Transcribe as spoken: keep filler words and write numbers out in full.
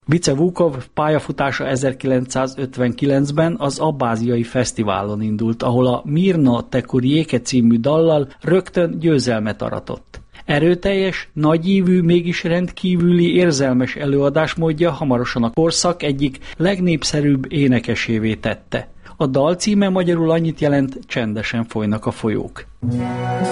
Vice Vukov pályafutása ezerkilencszázötvenkilencben az Abbáziai Fesztiválon indult, ahol a Mirna Tekuriéke című dallal rögtön győzelmet aratott. Erőteljes, nagyívű, mégis rendkívüli érzelmes előadásmódja hamarosan a korszak egyik legnépszerűbb énekesévé tette. A dal címe magyarul annyit jelent, csendesen folynak a folyók.